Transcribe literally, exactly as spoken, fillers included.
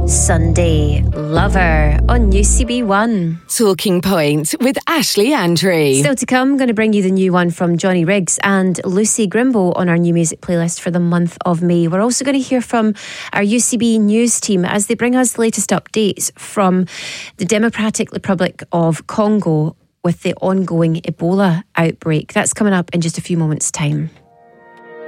Sunday Lover on U C B one. Talking Point with Ashley Andrew. Still to come, going to bring you the new one from Johnny Riggs and Lucy Grimble on our new music playlist for the month of May. We're also going to hear from our U C B news team as they bring us the latest updates from the Democratic Republic of Congo with the ongoing Ebola outbreak. That's coming up in just a few moments' time.